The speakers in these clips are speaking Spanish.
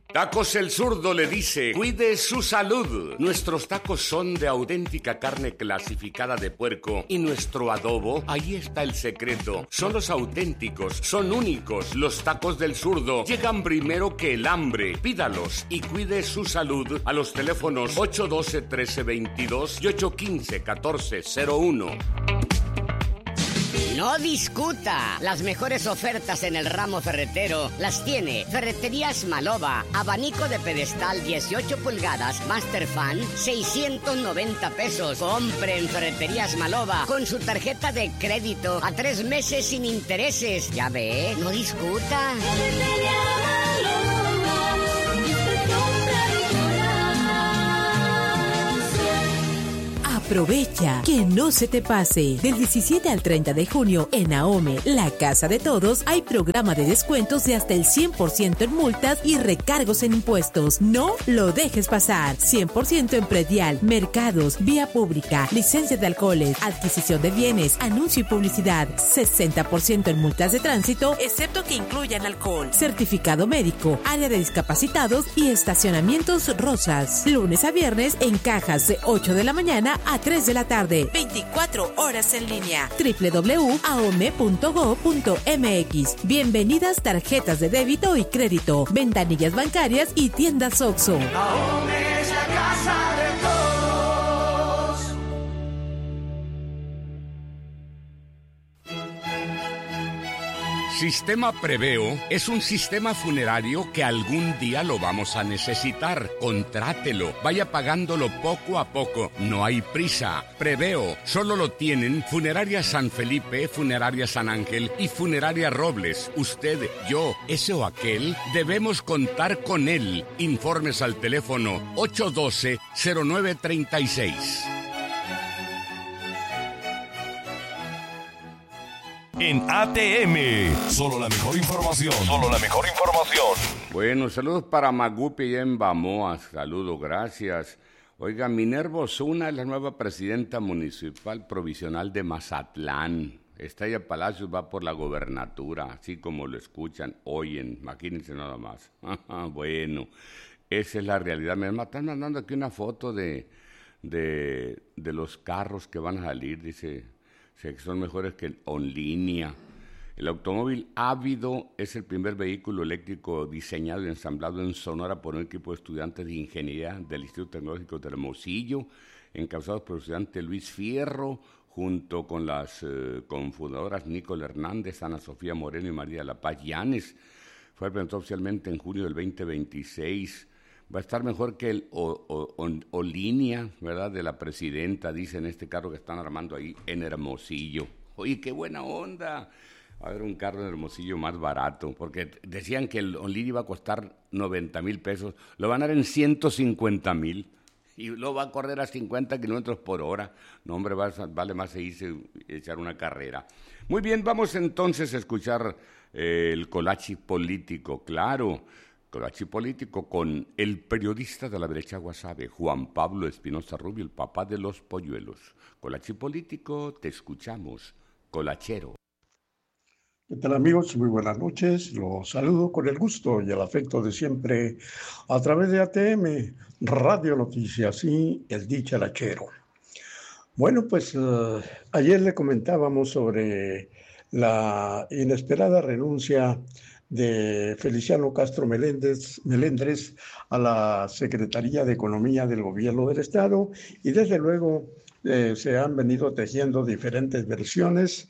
Tacos El Zurdo le dice, cuide su salud. Nuestros tacos son de auténtica carne clasificada de puerco y nuestro adobo, ahí está el secreto. Son los auténticos, son únicos. Los tacos del Zurdo llegan primero que el hambre. Pídalos y cuide su salud a los teléfonos 812-1322 y 815-1401. No discuta. Las mejores ofertas en el ramo ferretero las tiene Ferreterías Malova. Abanico de pedestal 18 pulgadas, Masterfan, 690 pesos. Compre en Ferreterías Malova con su tarjeta de crédito a 3 meses sin intereses. Ya ve, no discuta. Aprovecha, que no se te pase. Del 17 al 30 de junio en Ahome, la casa de todos, hay programa de descuentos de hasta el 100% en multas y recargos en impuestos. No lo dejes pasar. 100% en predial, mercados, vía pública, licencia de alcoholes, adquisición de bienes, anuncio y publicidad. 60% en multas de tránsito, excepto que incluyan alcohol. Certificado médico, área de discapacitados y estacionamientos rosas. Lunes a viernes en cajas de 8 de la mañana a 3 de la tarde, 24 horas en línea. www.aome.go.mx. Bienvenidas tarjetas de débito y crédito, ventanillas bancarias y tiendas Oxxo. Ahome es la casa de todos. Sistema Preveo es un sistema funerario que algún día lo vamos a necesitar. Contrátelo, vaya pagándolo poco a poco, no hay prisa. Preveo solo lo tienen Funeraria San Felipe, Funeraria San Ángel y Funeraria Robles. Usted, yo, ese o aquel, debemos contar con él. Informes al teléfono 812-0936. En ATM, solo la mejor información. Solo la mejor información. Bueno, saludos para Magupi y en Bamoa. Saludos, gracias. Oiga, Minerva Osuna es la nueva presidenta municipal provisional de Mazatlán. Estrella Palacios va por la gobernatura, así como lo escuchan, oyen, imagínense nada más. Bueno, esa es la realidad. Me están mandando aquí una foto de los carros que van a salir, dice... que son mejores que el Onlínea. El automóvil Ávido es el primer vehículo eléctrico diseñado y ensamblado en Sonora por un equipo de estudiantes de ingeniería del Instituto Tecnológico de Hermosillo, encabezados por el estudiante Luis Fierro, junto con las cofundadoras Nicole Hernández, Ana Sofía Moreno y María de la Paz Llanes. Fue presentado oficialmente en junio del 2026. Va a estar mejor que el Olínea, ¿verdad?, de la presidenta, dice, en este carro que están armando ahí en Hermosillo. Oye, qué buena onda. Va a haber un carro en Hermosillo más barato, porque decían que el Olínea iba a costar 90,000 pesos. Lo van a dar en 150,000 y luego va a correr a 50 kilómetros por hora. No, hombre, vale más irse echar una carrera. Muy bien, vamos entonces a escuchar el Colachi Político, claro. Colachi Político con el periodista de la derecha Guasave, Juan Pablo Espinosa Rubio, el papá de los polluelos. Colachi Político, te escuchamos, colachero. ¿Qué tal, amigos? Muy buenas noches. Los saludo con el gusto y el afecto de siempre a través de ATM, Radio Noticias y el dicharachero. Bueno, pues ayer le comentábamos sobre la inesperada renuncia de Feliciano Castro Melendres a la Secretaría de Economía del Gobierno del Estado, y desde luego se han venido tejiendo diferentes versiones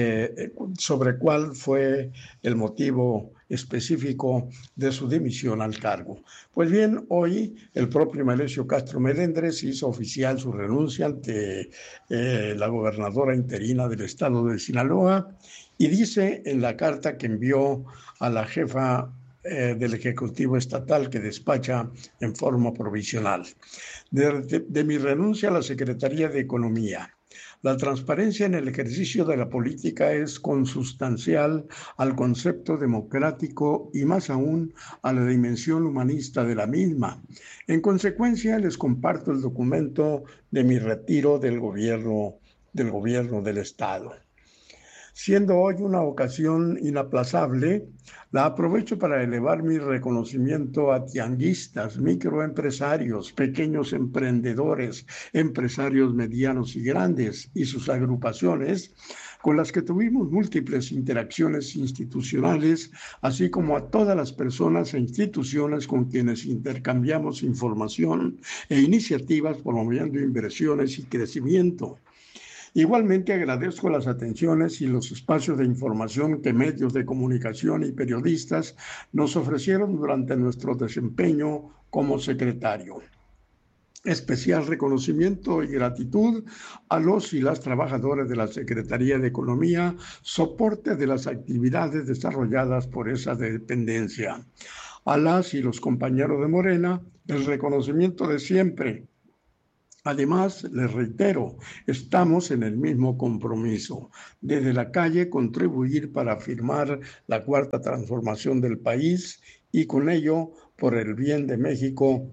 sobre cuál fue el motivo específico de su dimisión al cargo. Pues bien, hoy el propio Melesio Castro Melendres hizo oficial su renuncia ante la gobernadora interina del estado de Sinaloa, y dice en la carta que envió a la jefa del Ejecutivo Estatal que despacha en forma provisional: de mi renuncia a la Secretaría de Economía. La transparencia en el ejercicio de la política es consustancial al concepto democrático y más aún a la dimensión humanista de la misma. En consecuencia, les comparto el documento de mi retiro del gobierno del Estado. Siendo hoy una ocasión inaplazable, la aprovecho para elevar mi reconocimiento a tianguistas, microempresarios, pequeños emprendedores, empresarios medianos y grandes y sus agrupaciones, con las que tuvimos múltiples interacciones institucionales, así como a todas las personas e instituciones con quienes intercambiamos información e iniciativas promoviendo inversiones y crecimiento. Igualmente agradezco las atenciones y los espacios de información que medios de comunicación y periodistas nos ofrecieron durante nuestro desempeño como secretario. Especial reconocimiento y gratitud a los y las trabajadoras de la Secretaría de Economía, soporte de las actividades desarrolladas por esa dependencia. A las y los compañeros de Morena, el reconocimiento de siempre. Además, les reitero, estamos en el mismo compromiso. Desde la calle, contribuir para afirmar la cuarta transformación del país y con ello, por el bien de México,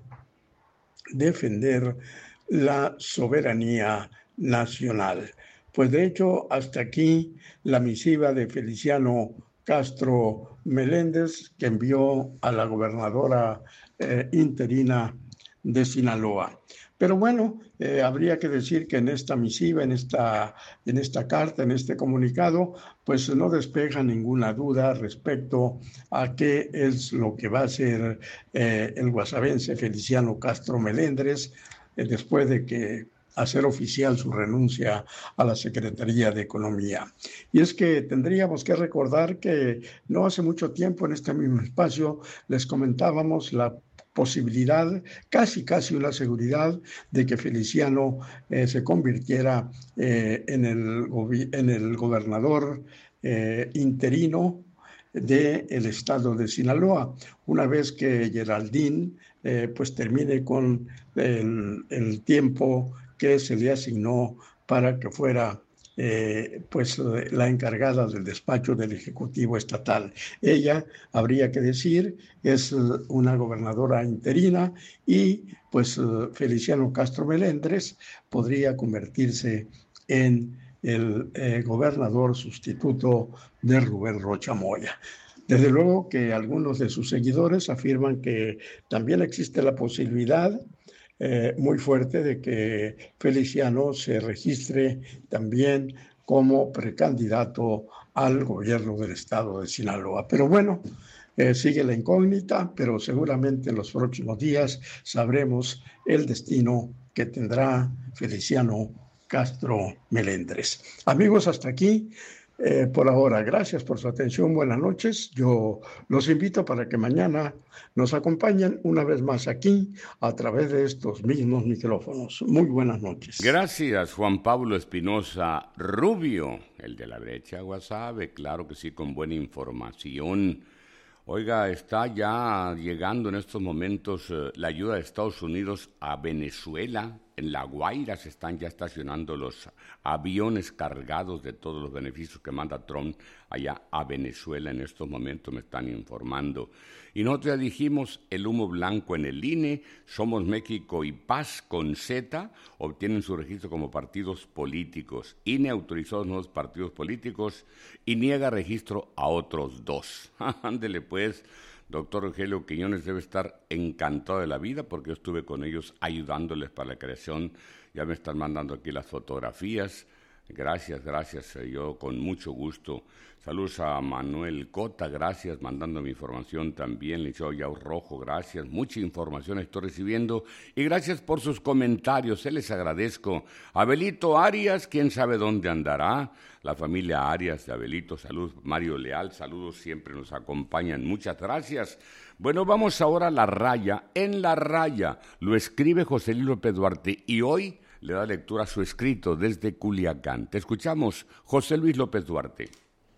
defender la soberanía nacional. Pues de hecho, hasta aquí la misiva de Feliciano Castro Meléndez que envió a la gobernadora interina de Sinaloa. Pero bueno, habría que decir que en esta misiva, en esta carta, en este comunicado, pues no despeja ninguna duda respecto a qué es lo que va a hacer el guasavense Feliciano Castro Meléndez después de que hacer oficial su renuncia a la Secretaría de Economía. Y es que tendríamos que recordar que no hace mucho tiempo en este mismo espacio les comentábamos la posibilidad, casi una seguridad de que Feliciano se convirtiera en el gobernador interino del estado de Sinaloa, una vez que Geraldine pues termine con el tiempo que se le asignó para que fuera pues la encargada del despacho del Ejecutivo Estatal. Ella, habría que decir, es una gobernadora interina y pues Feliciano Castro Meléndez podría convertirse en el gobernador sustituto de Rubén Rocha Moya. Desde luego que algunos de sus seguidores afirman que también existe la posibilidad muy fuerte de que Feliciano se registre también como precandidato al gobierno del estado de Sinaloa. Pero bueno, sigue la incógnita, pero seguramente en los próximos días sabremos el destino que tendrá Feliciano Castro Meléndez. Amigos, hasta aquí. Por ahora, gracias por su atención, buenas noches. Yo los invito para que mañana nos acompañen una vez más aquí a través de estos mismos micrófonos. Muy buenas noches. Gracias, Juan Pablo Espinosa Rubio, el de la brecha Guasave, claro que sí, con buena información. Oiga, está ya llegando en estos momentos la ayuda de Estados Unidos a Venezuela. En La Guaira se están ya estacionando los aviones cargados de todos los beneficios que manda Trump allá a Venezuela. En estos momentos me están informando. Y nosotros ya dijimos, el humo blanco en el INE, Somos México y Paz con Z, obtienen su registro como partidos políticos. INE autorizó a los nuevos partidos políticos y niega registro a otros 2. Ándele pues. Doctor Rogelio Quiñones debe estar encantado de la vida porque yo estuve con ellos ayudándoles para la creación. Ya me están mandando aquí las fotografías. Gracias, yo con mucho gusto. Saludos a Manuel Cota, gracias, mandando mi información también. Liceo Yao Rojo, gracias. Mucha información estoy recibiendo y gracias por sus comentarios, se les agradezco. Abelito Arias, quién sabe dónde andará. La familia Arias de Abelito, saludos. Mario Leal, saludos, siempre nos acompañan. Muchas gracias. Bueno, vamos ahora a La Raya. En La Raya lo escribe José Luis López Duarte y hoy le da lectura a su escrito desde Culiacán. Te escuchamos, José Luis López Duarte.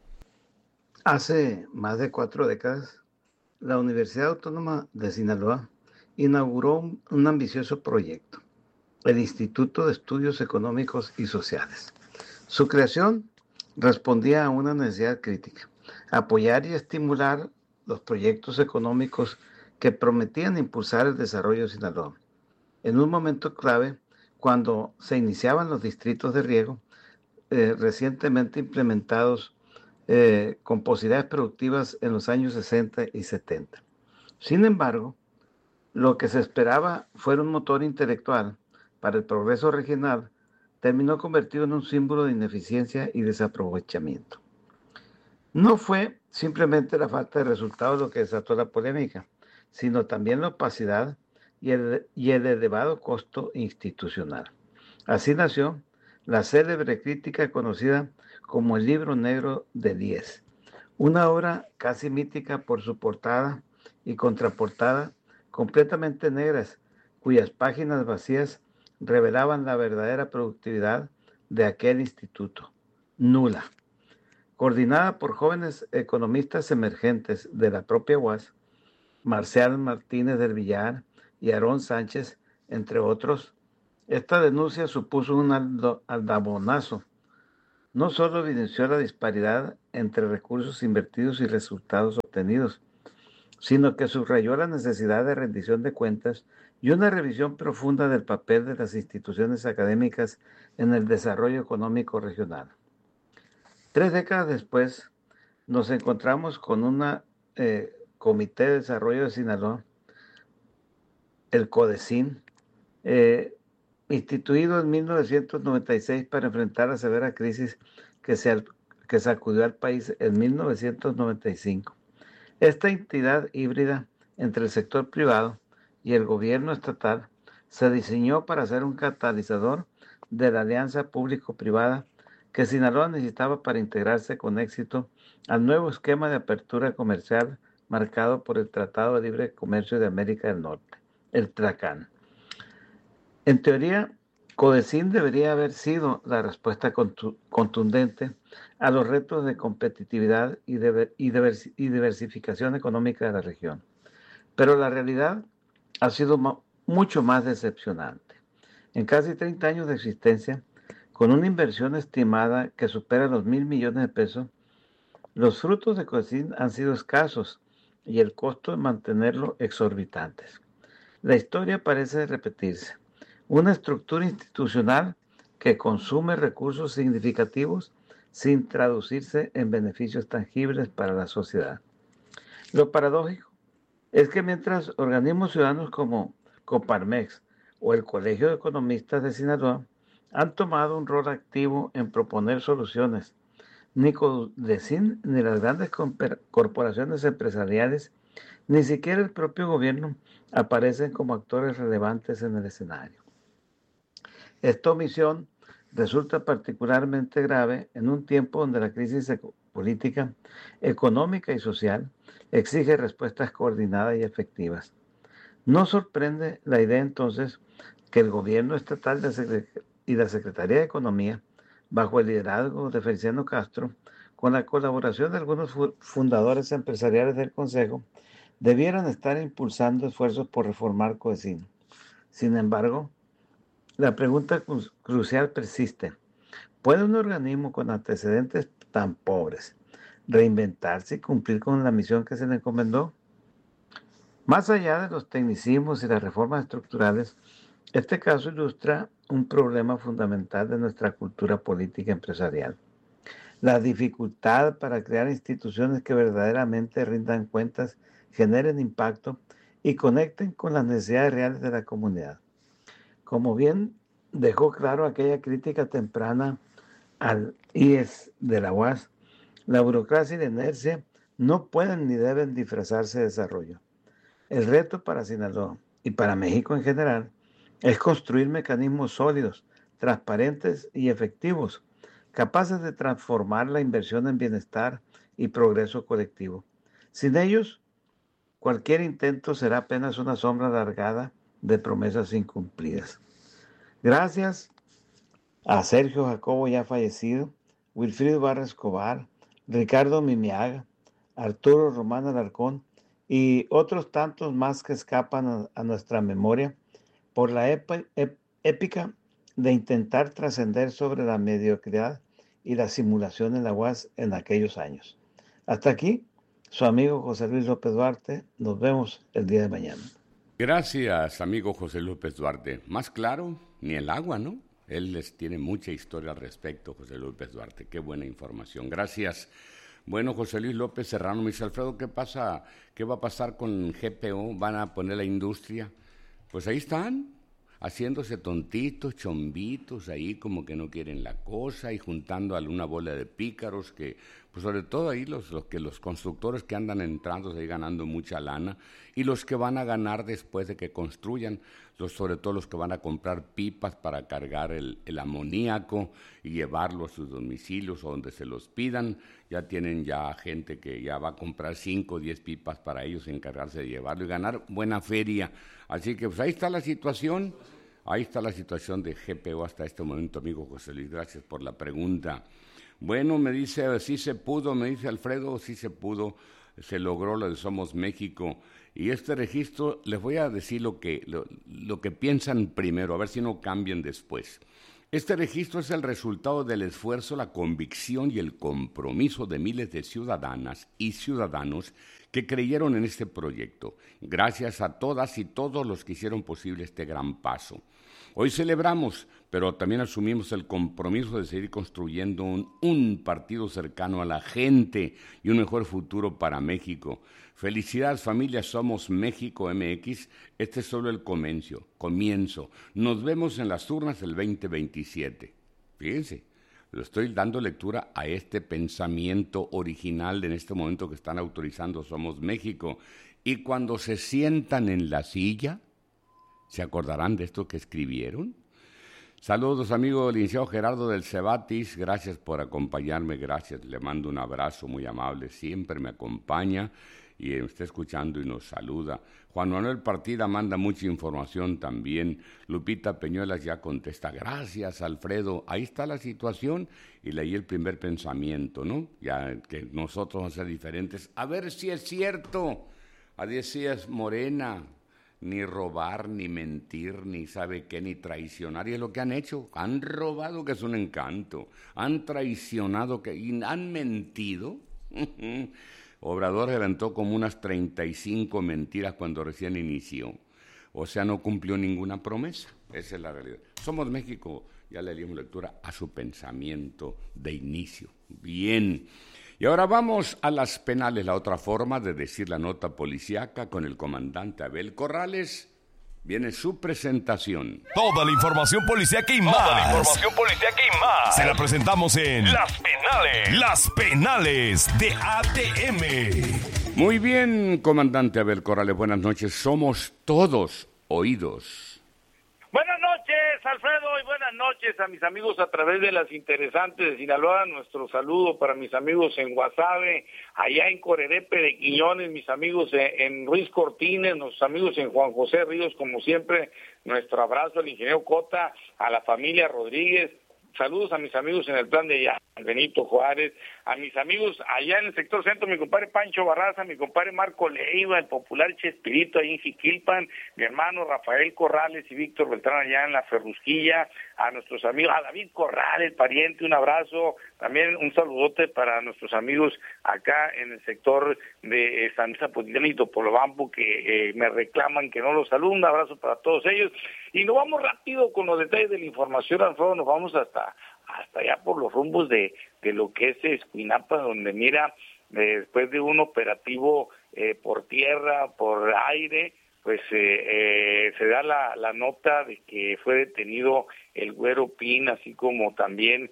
Hace más de 4 décadas, la Universidad Autónoma de Sinaloa inauguró un ambicioso proyecto, el Instituto de Estudios Económicos y Sociales. Su creación respondía a una necesidad crítica, apoyar y estimular los proyectos económicos que prometían impulsar el desarrollo de Sinaloa. En un momento clave, cuando se iniciaban los distritos de riego recientemente implementados con posibilidades productivas en los años 60 y 70. Sin embargo, lo que se esperaba fuera un motor intelectual para el progreso regional terminó convertido en un símbolo de ineficiencia y desaprovechamiento. No fue simplemente la falta de resultados lo que desató la polémica, sino también la opacidad y el elevado costo institucional. Así nació la célebre crítica conocida como el Libro Negro de Diez, una obra casi mítica por su portada y contraportada completamente negras, cuyas páginas vacías revelaban la verdadera productividad de aquel instituto, nula. Coordinada por jóvenes economistas emergentes de la propia UAS, Marcial Martínez del Villar y Aarón Sánchez, entre otros, esta denuncia supuso un aldabonazo. No solo evidenció la disparidad entre recursos invertidos y resultados obtenidos, sino que subrayó la necesidad de rendición de cuentas y una revisión profunda del papel de las instituciones académicas en el desarrollo económico regional. 3 décadas después, nos encontramos con un Comité de Desarrollo de Sinaloa, el CODESIN, instituido en 1996 para enfrentar la severa crisis que sacudió al país en 1995. Esta entidad híbrida entre el sector privado y el gobierno estatal se diseñó para ser un catalizador de la alianza público-privada que Sinaloa necesitaba para integrarse con éxito al nuevo esquema de apertura comercial marcado por el Tratado de Libre Comercio de América del Norte, el TLACAN. En teoría, CODESIN debería haber sido la respuesta contundente a los retos de competitividad y diversificación económica de la región. Pero la realidad ha sido mucho más decepcionante. En casi 30 años de existencia, con una inversión estimada que supera los 1,000 millones de pesos, los frutos de CODESIN han sido escasos y el costo de mantenerlo exorbitantes. La historia parece repetirse. Una estructura institucional que consume recursos significativos sin traducirse en beneficios tangibles para la sociedad. Lo paradójico es que mientras organismos ciudadanos como Coparmex o el Colegio de Economistas de Sinaloa han tomado un rol activo en proponer soluciones, ni CODESIN ni las grandes corporaciones empresariales, ni siquiera el propio gobierno aparecen como actores relevantes en el escenario. Esta omisión resulta particularmente grave en un tiempo donde la crisis política, económica y social exige respuestas coordinadas y efectivas. No sorprende la idea entonces que el gobierno estatal y la Secretaría de Economía, bajo el liderazgo de Feliciano Castro, con la colaboración de algunos fundadores empresariales del Consejo, debieran estar impulsando esfuerzos por reformar CODESIN. Sin embargo, la pregunta crucial persiste. ¿Puede un organismo con antecedentes tan pobres reinventarse y cumplir con la misión que se le encomendó? Más allá de los tecnicismos y las reformas estructurales, este caso ilustra un problema fundamental de nuestra cultura política empresarial. La dificultad para crear instituciones que verdaderamente rindan cuentas, generen impacto y conecten con las necesidades reales de la comunidad. Como bien dejó claro aquella crítica temprana al IES de la UAS, la burocracia y la inercia no pueden ni deben disfrazarse de desarrollo. El reto para Sinaloa y para México en general es construir mecanismos sólidos, transparentes y efectivos, capaces de transformar la inversión en bienestar y progreso colectivo. Sin ellos, cualquier intento será apenas una sombra alargada de promesas incumplidas. Gracias a Sergio Jacobo, ya fallecido, Wilfrido Barra Escobar, Ricardo Mimiaga, Arturo Román Alarcón y otros tantos más que escapan a nuestra memoria por la épica de intentar trascender sobre la mediocridad y la simulación en la UAS en aquellos años. Hasta aquí, su amigo José Luis López Duarte. Nos vemos el día de mañana. Gracias, amigo José López Duarte. Más claro, ni el agua, ¿no? Él tiene mucha historia al respecto, José López Duarte. Qué buena información. Gracias Bueno, José Luis López Serrano me dice, Alfredo, ¿qué pasa? ¿Qué va a pasar con GPO? ¿Van a poner la industria? Pues ahí están, haciéndose tontitos, chombitos, ahí como que no quieren la cosa y juntando a una bola de pícaros que, pues sobre todo ahí los constructores que andan entrando ahí ganando mucha lana y los que van a ganar después de que construyan, sobre todo los que van a comprar pipas para cargar el amoníaco y llevarlo a sus domicilios o donde se los pidan. Ya tienen ya gente que ya va a comprar 5 o 10 pipas para ellos, encargarse de llevarlo y ganar buena feria. Así que pues ahí está la situación de GPO hasta este momento, amigo José Luis, gracias por la pregunta. Bueno, me dice, sí se pudo, me dice Alfredo, sí se pudo, se logró lo de Somos México. Y este registro, les voy a decir lo que piensan primero, a ver si no cambian después. Este registro es el resultado del esfuerzo, la convicción y el compromiso de miles de ciudadanas y ciudadanos que creyeron en este proyecto. Gracias a todas y todos los que hicieron posible este gran paso. Hoy celebramos, pero también asumimos el compromiso de seguir construyendo un partido cercano a la gente y un mejor futuro para México. Felicidades, familia, Somos México MX. Este es solo el comienzo. Nos vemos en las urnas el 2027. Fíjense, le estoy dando lectura a este pensamiento original en este momento que están autorizando Somos México. Y cuando se sientan en la silla, ¿se acordarán de esto que escribieron? Saludos, amigo licenciado Gerardo del Cebatis, gracias por acompañarme, gracias, le mando un abrazo muy amable, siempre me acompaña y está escuchando y nos saluda. Juan Manuel Partida manda mucha información también, Lupita Peñuelas ya contesta, gracias Alfredo, ahí está la situación y leí el primer pensamiento, ¿no? Ya que nosotros vamos a ser diferentes, a ver si es cierto, a decías Morena, ni robar, ni mentir, ni sabe qué, ni traicionar. Y es lo que han hecho. Han robado, que es un encanto. Han traicionado, y han mentido. Obrador levantó como unas 35 mentiras cuando recién inició. O sea, no cumplió ninguna promesa. Esa es la realidad. Somos México, ya le dimos lectura a su pensamiento de inicio. Bien. Y ahora vamos a las penales, la otra forma de decir la nota policíaca con el comandante Abel Corrales. Viene su presentación. Toda la información policíaca y más. Se la presentamos en Las Penales. Las Penales de ATM. Muy bien, comandante Abel Corrales, buenas noches. Somos todos oídos. Buenas noches, Alfredo, y buenas noches a mis amigos a través de las interesantes de Sinaloa. Nuestro saludo para mis amigos en Guasave, allá en Corerepe de Quiñones, mis amigos en Ruiz Cortines, nuestros amigos en Juan José Ríos, como siempre, nuestro abrazo al ingeniero Cota, a la familia Rodríguez. Saludos a mis amigos en el plan de allá, Benito Juárez, a mis amigos allá en el sector centro, mi compadre Pancho Barraza, mi compadre Marco Leiva, el popular Chespirito ahí en Jiquilpan, mi hermano Rafael Corrales y Víctor Beltrán allá en la Ferrusquilla, a nuestros amigos, a David Corrales, pariente, un abrazo, también un saludote para nuestros amigos acá en el sector de San Luis Zapotitlán y Topolobampo que me reclaman que no los saludo, un abrazo para todos ellos. Y nos vamos rápido con los detalles de la información, Alfredo, nos vamos hasta allá por los rumbos de lo que es Escuinapa, donde mira, después de un operativo por tierra, por aire, pues se da la nota de que fue detenido el Güero Pin, así como también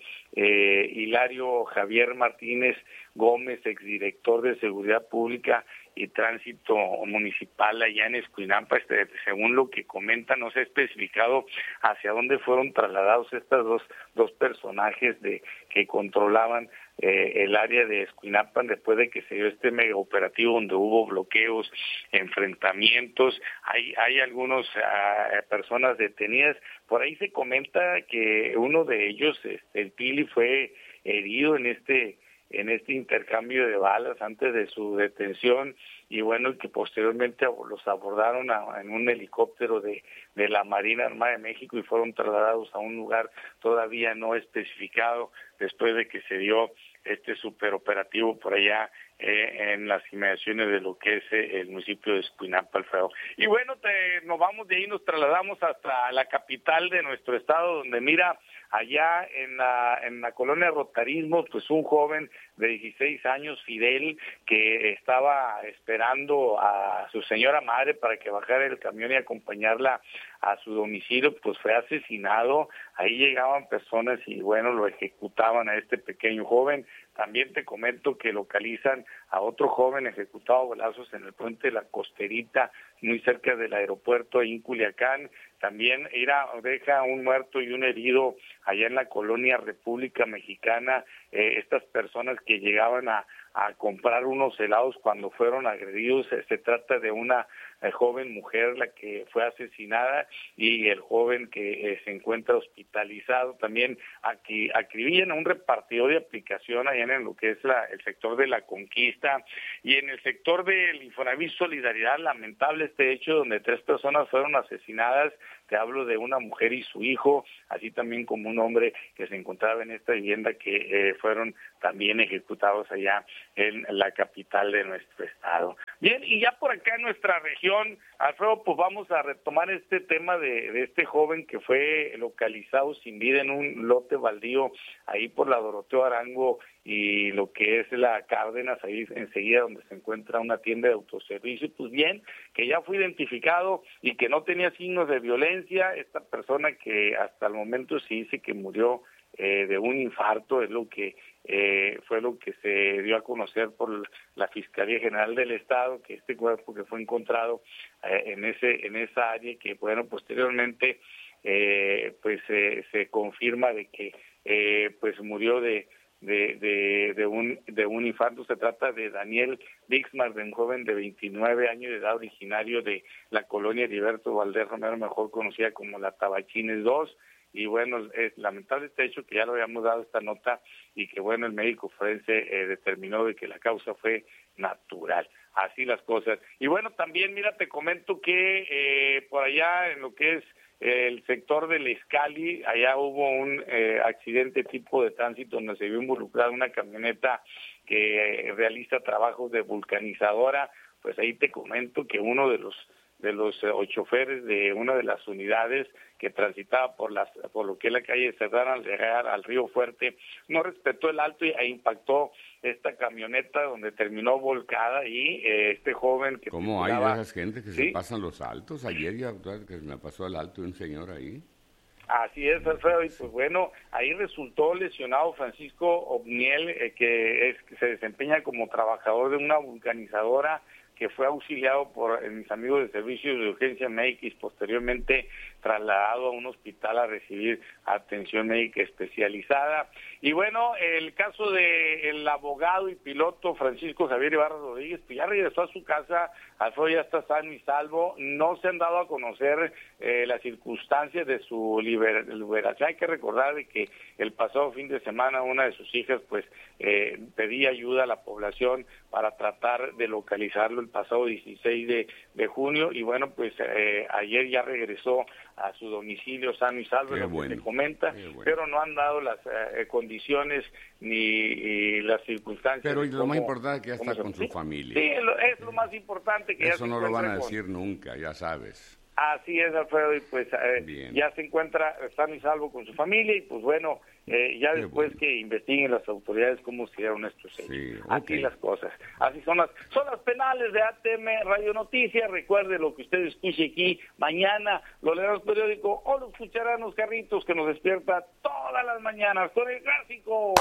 Hilario Javier Martínez Gómez, exdirector de Seguridad Pública y Tránsito Municipal allá en Escuinapa. Según lo que comenta, no se ha especificado hacia dónde fueron trasladados estos dos personajes que controlaban el área de Escuinapa después de que se dio este mega operativo donde hubo bloqueos, enfrentamientos. Hay algunas personas detenidas. Por ahí se comenta que uno de ellos, el Pili, fue herido en este intercambio de balas antes de su detención y bueno, que posteriormente los abordaron en un helicóptero de la Marina Armada de México y fueron trasladados a un lugar todavía no especificado después de que se dio este superoperativo por allá en las inmediaciones de lo que es el municipio de Escuinapa, Alfredo. Y bueno, nos vamos de ahí, nos trasladamos hasta la capital de nuestro estado, donde mira, allá en la colonia Rotarismo, pues un joven de 16 años, Fidel, que estaba esperando a su señora madre para que bajara el camión y acompañarla a su domicilio, pues fue asesinado. Ahí llegaban personas y bueno, lo ejecutaban a este pequeño joven. También te comento que localizan a otro joven ejecutado a balazos en el puente de la Costerita, muy cerca del aeropuerto ahí en Culiacán. También deja un muerto y un herido allá en la colonia República Mexicana, estas personas que llegaban a comprar unos helados cuando fueron agredidos. Se trata de una joven mujer la que fue asesinada y el joven que se encuentra hospitalizado. También aquí acribillan a un repartidor de aplicación allá en lo que es el sector de la Conquista, y en el sector del Infonavit Solidaridad, lamentable este hecho donde 3 personas fueron asesinadas. Te hablo de una mujer y su hijo, así también como un hombre que se encontraba en esta vivienda, que fueron también ejecutados allá en la capital de nuestro estado. Bien, y ya por acá en nuestra región, Alfredo, pues vamos a retomar este tema de este joven que fue localizado sin vida en un lote baldío ahí por la Doroteo Arango y lo que es la Cárdenas, ahí enseguida donde se encuentra una tienda de autoservicio. Pues bien, que ya fue identificado y que no tenía signos de violencia. Esta persona que hasta el momento se dice que murió de un infarto, es lo que fue lo que se dio a conocer por la Fiscalía General del Estado, que este cuerpo que fue encontrado en esa área, que bueno, posteriormente pues se confirma de que pues murió de un infarto. Se trata de Daniel Bixmar, de un joven de 29 años de edad, originario de la colonia Heriberto Valdés Romero, mejor conocida como la Tabachines 2. Y bueno, es lamentable este hecho, que ya lo habíamos dado esta nota, y que bueno, el médico forense determinó de que la causa fue natural. Así las cosas. Y bueno, también, mira, te comento que por allá en lo que es el sector del Escali, allá hubo un accidente tipo de tránsito donde se vio involucrada una camioneta que realiza trabajos de vulcanizadora. Pues ahí te comento que uno de los choferes de una de las unidades que transitaba por lo que es la calle Cerdán al llegar al Río Fuerte, no respetó el alto e impactó esta camioneta, donde terminó volcada, y este joven que... ¿Cómo hay de esas gente que se pasan los altos? Ayer ya que me pasó el alto de un señor ahí. Así es, Alfredo, y pues bueno, ahí resultó lesionado Francisco Obniel, que se desempeña como trabajador de una vulcanizadora, que fue auxiliado por mis amigos de servicios de urgencia médica y posteriormente trasladado a un hospital a recibir atención médica especializada. Y bueno, el caso del abogado y piloto Francisco Javier Ibarra Rodríguez, pues ya regresó a su casa. Alfredo, ya está sano y salvo. No se han dado a conocer las circunstancias de su liberación. Hay que recordar de que el pasado fin de semana una de sus hijas pues pedía ayuda a la población para tratar de localizarlo el pasado 16 de junio, y bueno, pues ayer ya regresó a su domicilio sano y salvo, lo que se comenta, pero no han dado las condiciones ni las circunstancias. Pero lo más importante es que ya está con su familia. Sí, es lo más importante, que eso no lo van a decir nunca, ya sabes. Así es, Alfredo, y pues ya se encuentra sano y salvo con su familia, y pues bueno, ya después que investiguen las autoridades cómo se dieron estos hechos. Sí, así las cosas. Así son las penales de ATM Radio Noticias. Recuerde, lo que usted escuche aquí mañana lo leerá en el periódico o lo escucharán los carritos, que nos despierta todas las mañanas con el clásico.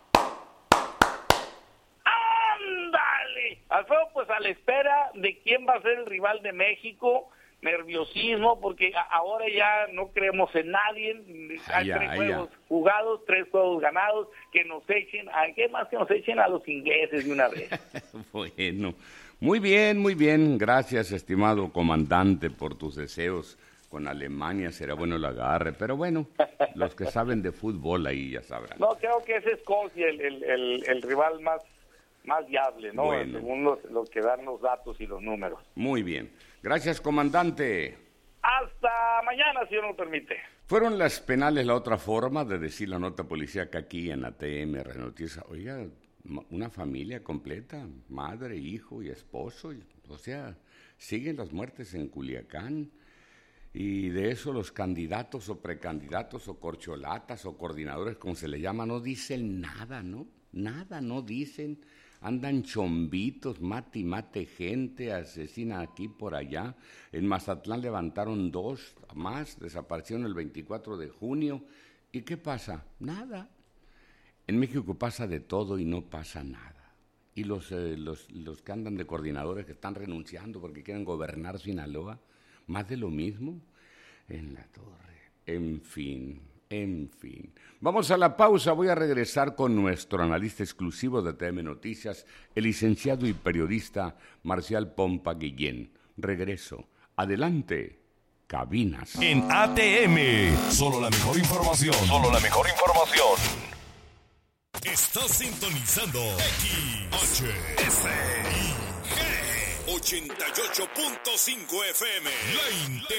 ¡Ándale! Alfredo, pues a la espera de quién va a ser el rival de México. Nerviosismo, porque ahora ya no creemos en nadie. Hay 3 juegos jugados, 3 juegos ganados, que nos echen, ¿qué más que nos echen a los ingleses de una vez? Bueno, muy bien, gracias, estimado comandante, por tus deseos. Con Alemania será bueno el agarre, pero bueno, los que saben de fútbol ahí ya sabrán. No, creo que es Escocia el rival más viable, ¿no? Bueno. Según lo que dan los datos y los números. Muy bien. Gracias, comandante. Hasta mañana, si Dios nos permite. Fueron las penales la otra forma de decir la nota policíaca aquí en ATM Radio Noticias. Oiga, una familia completa, madre, hijo y esposo. O sea, siguen las muertes en Culiacán. Y de eso los candidatos o precandidatos o corcholatas o coordinadores, como se les llama, no dicen nada, ¿no? nada, no dicen. Andan chombitos, mate y mate gente, asesina aquí por allá. En Mazatlán levantaron 2 más, desaparecieron el 24 de junio. ¿Y qué pasa? Nada. En México pasa de todo y no pasa nada. Y los que andan de coordinadores que están renunciando porque quieren gobernar Sinaloa, más de lo mismo en la torre. En fin. Vamos a la pausa, voy a regresar con nuestro analista exclusivo de ATM Noticias, el licenciado y periodista Marcial Pompa Guillén. Regreso. Adelante, cabinas. En ATM, solo la mejor información. Estás sintonizando XHSIG 88.5 FM. La